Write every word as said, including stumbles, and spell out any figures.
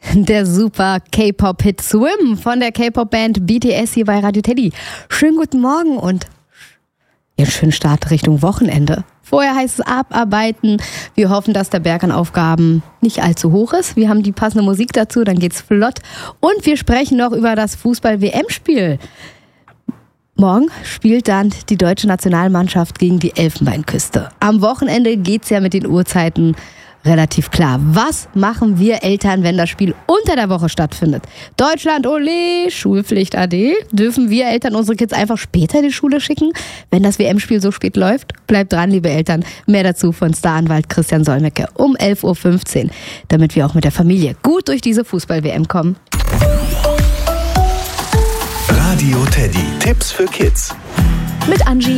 Der super K-Pop-Hit Swim von der K-Pop-Band B T S hier bei Radio Teddy. Schönen guten Morgen und einen schönen Start Richtung Wochenende. Vorher heißt es abarbeiten. Wir hoffen, dass der Berg an Aufgaben nicht allzu hoch ist. Wir haben die passende Musik dazu, dann geht's flott. Und wir sprechen noch über das Fußball-W M-Spiel. Morgen spielt dann die deutsche Nationalmannschaft gegen die Elfenbeinküste. Am Wochenende geht's ja mit den Uhrzeiten relativ klar. Was machen wir Eltern, wenn das Spiel unter der Woche stattfindet? Deutschland, ole, Schulpflicht A D. Dürfen wir Eltern unsere Kids einfach später in die Schule schicken, wenn das W M-Spiel so spät läuft? Bleibt dran, liebe Eltern. Mehr dazu von Staranwalt Christian Solmecke um elf Uhr fünfzehn, damit wir auch mit der Familie gut durch diese Fußball-W M kommen. Radio Teddy. Tipps für Kids. Mit Angie.